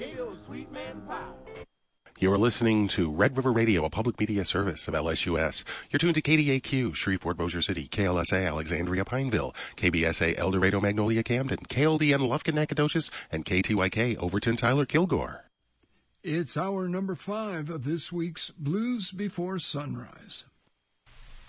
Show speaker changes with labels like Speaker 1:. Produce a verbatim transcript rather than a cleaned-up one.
Speaker 1: You're listening to Red River Radio, a public media service of L S U S. You're tuned to K D A Q, Shreveport, Bossier City, K L S A, Alexandria, Pineville, K B S A, El Dorado, Magnolia, Camden, K L D N, Lufkin, Nacogdoches, and K T Y K, Overton, Tyler, Kilgore.
Speaker 2: It's hour number five of this week's Blues Before Sunrise.